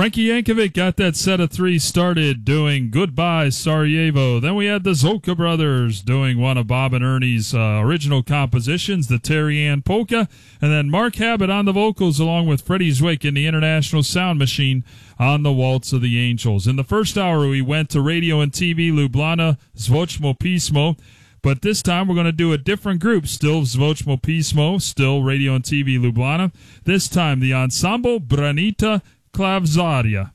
Frankie Yankovic got that set of three started doing Goodbye Sarajevo. Then we had the Zolka Brothers doing one of Bob and Ernie's original compositions, the Terry Ann Polka. And then Mark Habit on the vocals along with Freddie Zwick in the International Sound Machine on the Waltz of the Angels. In the first hour, we went to Radio and TV Ljubljana, Zvočno Pismo. But this time we're going to do a different group. Still Zvočno Pismo, still Radio and TV Ljubljana. This time the ensemble Branita Klavzaria.